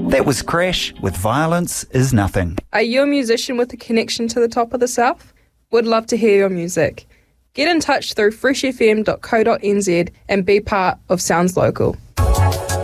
That was Crash with Violence Is Nothing. Are you a musician with a connection to the top of the South? Would love to hear your music. Get in touch through freshfm.co.nz and be part of Sounds Local.